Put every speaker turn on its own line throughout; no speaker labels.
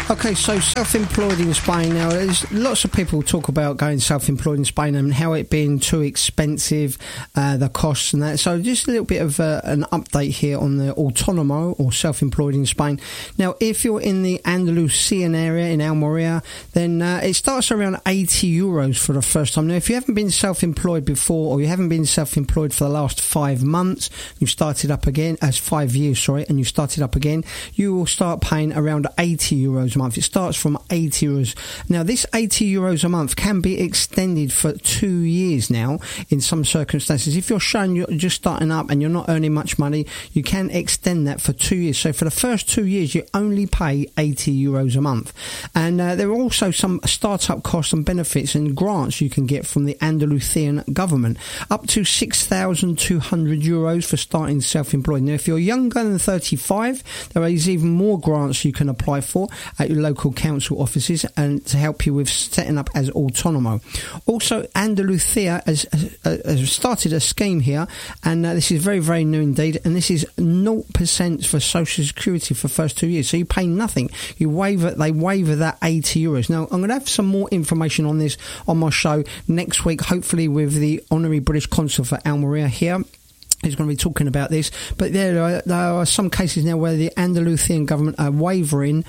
Okay, so self-employed in Spain now. There's lots of people talk about going self-employed in Spain and how it being too expensive, the costs and that. So just a little bit of an update here on the autonomo or self-employed in Spain. Now, if you're in the Andalusian area in Almeria, then it starts around €80 for the first time. Now, if you haven't been self-employed before, or you haven't been self-employed for the last 5 months, you've started up again, as 5 years, sorry, and you started up again, you will start paying around €80 a month. It starts from €80. Now, this €80 a month can be extended for 2 years now in some circumstances. If you're showing you're just starting up and you're not earning much money, you can extend that for 2 years. So for the first 2 years, you only pay €80 a month. And there are also some startup costs and benefits and grants you can get from the Andalusian government, up to €6,200 for starting self-employed. Now, if you're younger than 35, there is even more grants you can apply for at your local council offices and to help you with setting up as autonomo. Also, Andalusia has started a scheme here, and this is very, very new indeed, and this is 0% for Social Security for the first 2 years. So you pay nothing. They waiver that €80. Now, I'm going to have some more information on this on my show next week, hopefully with the Honorary British Consul for Almeria here. He's going to be talking about this, but there are some cases now where the Andalusian government are waiving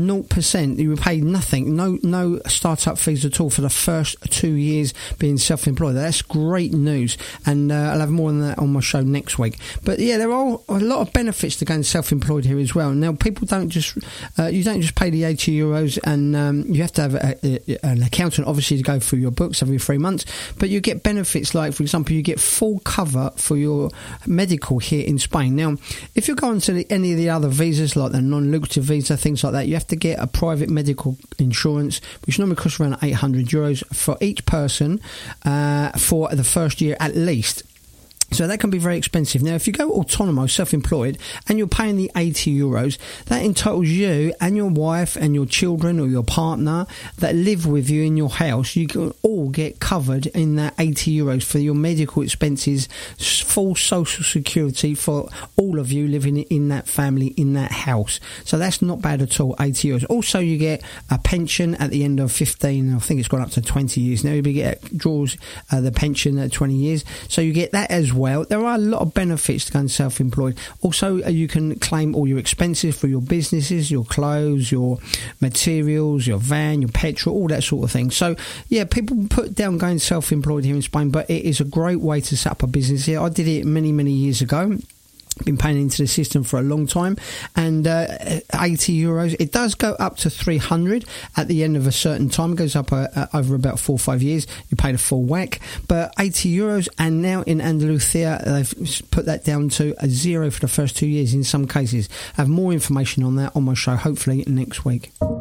0%. You pay nothing, no start-up fees at all for the first 2 years being self-employed. That's great news, and I'll have more on that on my show next week. But yeah, there are a lot of benefits to going self-employed here as well. Now, people don't just you don't just pay the €80, and you have to have an accountant, obviously, to go through your books every 3 months. But you get benefits like, for example, you get full cover for your medical here in Spain. Now, if you go on to any of the other visas, like the non-lucrative visa, things like that, you have to get a private medical insurance, which normally costs around €800 for each person for the first year at least. So that can be very expensive. Now, if you go autonomo, self-employed, and you're paying the €80, that entitles you and your wife and your children or your partner that live with you in your house. You can all get covered in that €80 for your medical expenses, full social security for all of you living in that family, in that house. So that's not bad at all, €80. Also, you get a pension at the end of 15, I think it's gone up to 20 years now. You get draws the pension at 20 years. So you get that as well. There are a lot of benefits to going self-employed. Also, you can claim all your expenses for your businesses, your clothes, your materials, your van, your petrol, all that sort of thing. So, yeah, people put down going self-employed here in Spain, but it is a great way to set up a business here. I did it many, many years ago. Been paying into the system for a long time, and €80, it does go up to 300 at the end of a certain time. It goes up over about 4 or 5 years. You pay the full whack, but €80, and now in Andalusia they've put that down to a 0 for the first 2 years in some cases. I have more information on that on my show hopefully next week.